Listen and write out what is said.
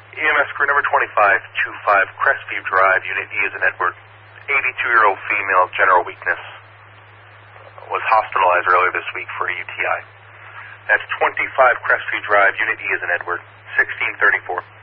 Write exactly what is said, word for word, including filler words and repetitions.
E M S crew number twenty-five twenty-five, Crestview Drive, Unit E as in Edward. eighty-two-year-old female, general weakness. Was hospitalized earlier this week for a U T I. That's twenty-five Crestview Drive, Unit E as in Edward, sixteen thirty-four.